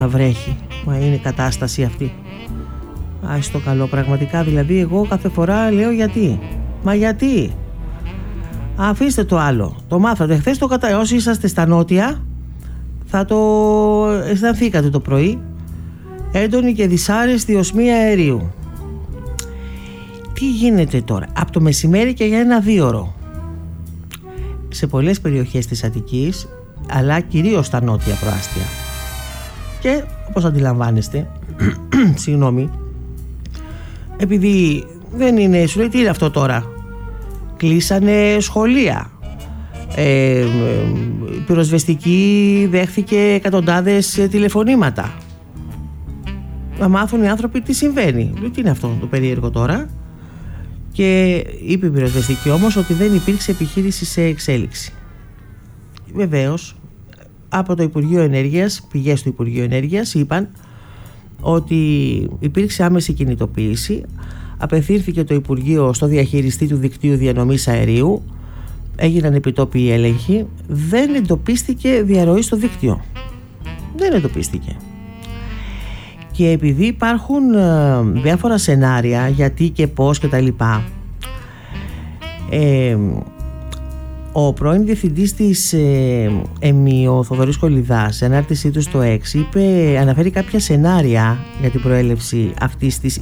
να βρέχει. Μα είναι κατάσταση αυτή. Στο καλό, πραγματικά. Δηλαδή εγώ κάθε φορά λέω γιατί. Μα γιατί? Αφήστε το άλλο. Το μάθατε χθες, όσοι είσαστε στα νότια θα το αισθανθήκατε το πρωί. Έντονη και δυσάρεστη οσμή αερίου. Τι γίνεται τώρα? Από το μεσημέρι και για ένα δίωρο σε πολλές περιοχές της Αττικής, αλλά κυρίως στα νότια προάστια. Και όπως αντιλαμβάνεστε συγγνώμη, επειδή δεν είναι, σου λέει τι είναι αυτό τώρα, κλείσανε σχολεία, η πυροσβεστική δέχθηκε εκατοντάδες τηλεφωνήματα να μάθουν οι άνθρωποι τι συμβαίνει. Τι είναι αυτό το περίεργο τώρα? Και είπε η πυροσβεστική όμως ότι δεν υπήρξε επιχείρηση σε εξέλιξη. Βεβαίως από το Υπουργείο Ενέργειας, πηγές του Υπουργείου Ενέργειας είπαν ότι υπήρξε άμεση κινητοποίηση. Απευθύνθηκε το Υπουργείο στο διαχειριστή του δικτύου διανομής αερίου, έγιναν επιτόπιοι έλεγχοι, δεν εντοπίστηκε διαρροή στο δίκτυο. Δεν εντοπίστηκε. Και επειδή υπάρχουν διάφορα σενάρια γιατί και πώς και τα λοιπά, ο πρώην διευθυντής της ΕΜΗ, ο Θοδωρής Κολιδάς, σε ανάρτησή του στο 6, αναφέρει κάποια σενάρια για την προέλευση αυτής της